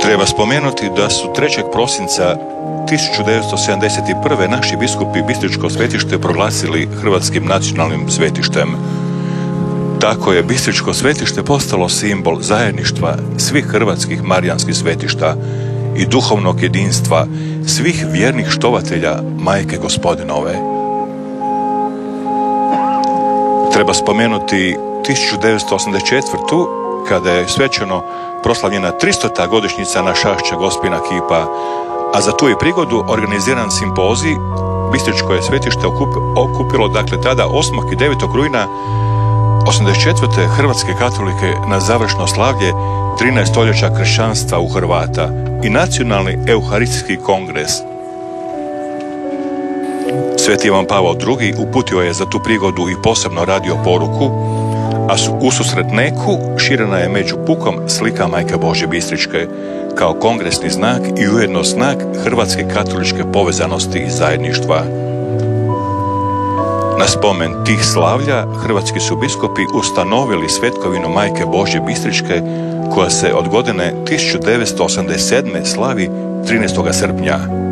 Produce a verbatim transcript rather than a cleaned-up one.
Treba spomenuti da su trećeg prosinca tisuću devetsto sedamdeset prve naši biskupi Bistričko svetište proglasili hrvatskim nacionalnim svetištem. Tako je Bistričko svetište postalo simbol zajedništva svih hrvatskih marijanskih svetišta i duhovnog jedinstva svih vjernih štovatelja Majke Gospodinove. Treba spomenuti tisuću devetsto osamdeset četvrtu kada je svečano proslavljena tristota godišnjica Našašća Gospina kipa, a za tu je prigodu organiziran simpozij. Bistričko je svetište okupilo dakle tada osmog i devetog rujna osamdeset četvrte hrvatske katolike na završno slavlje trinaest stoljeća kršćanstva u Hrvata i nacionalni euharistijski kongres. Sveti Ivan Pavao drugi uputio je za tu prigodu i posebno radio poruku, a ususret neku širena je među pukom slika Majke Božje Bistričke kao kongresni znak i ujedno znak hrvatske katoličke povezanosti i zajedništva. Na spomen tih slavlja hrvatski su biskupi ustanovili svetkovinu Majke Božje Bistričke koja se od godine tisuću devetsto osamdeset sedme slavi trinaestog srpnja.